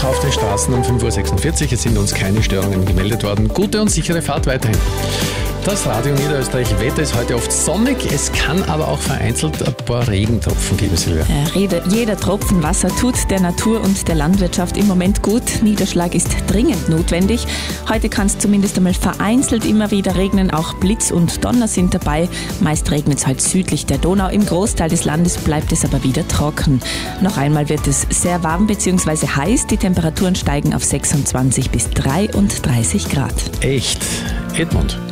noch auf den Straßen um 5.46 Uhr. Es sind uns keine Störungen gemeldet worden. Gute und sichere Fahrt weiterhin. Das Radio Niederösterreich Wetter ist heute oft sonnig. Es kann aber auch vereinzelt ein paar Regentropfen geben, Silvia. Jeder Tropfen Wasser tut der Natur und der Landwirtschaft im Moment gut. Niederschlag ist dringend notwendig. Heute kann es zumindest einmal vereinzelt immer wieder regnen. Auch Blitz und Donner sind dabei. Meist regnet es halt südlich der Donau. Im Großteil des Landes bleibt es aber wieder trocken. Noch einmal wird es sehr warm bzw. heiß. Die Temperaturen steigen auf 26 bis 33 Grad. Echt? Edmund.